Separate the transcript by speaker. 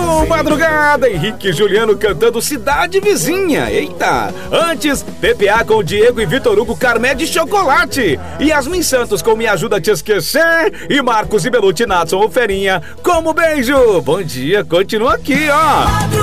Speaker 1: Alô, madrugada! Henrique e Juliano cantando Cidade Vizinha. Eita! Antes, PPA com Diego e Vitor Hugo, Carmé de Chocolate. Yasmin Santos com Me Ajuda a Te Esquecer. E Marcos e Beluti, Natson, o Ferinha, como beijo. Bom dia, continua aqui, ó.